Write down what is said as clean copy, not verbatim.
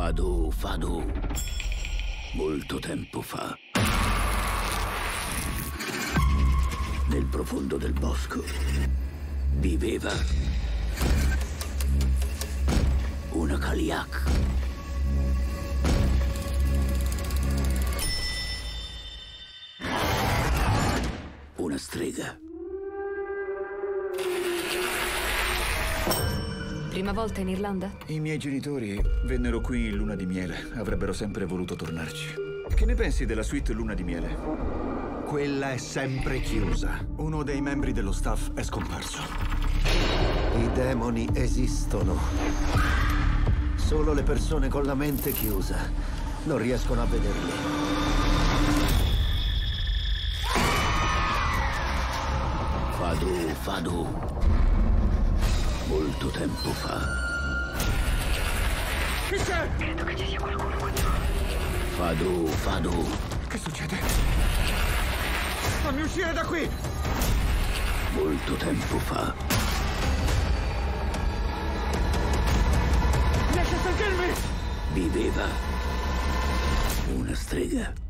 Fadu, Fadu. Molto tempo fa, nel profondo del bosco, viveva una Kaliak. Una strega. Prima volta in Irlanda? I miei genitori vennero qui in luna di miele. Avrebbero sempre voluto tornarci. Che ne pensi della suite luna di miele? Quella è sempre chiusa. Uno dei membri dello staff è scomparso. I demoni esistono. Solo le persone con la mente chiusa non riescono a vederli. Fadu, Fadu. Molto tempo fa. Chi c'è? Credo che ci sia qualcuno qua giù. Fadu, Fadu. Che succede? Fammi uscire da qui! Molto tempo fa. Riesci a sentirmi? Viveva una strega.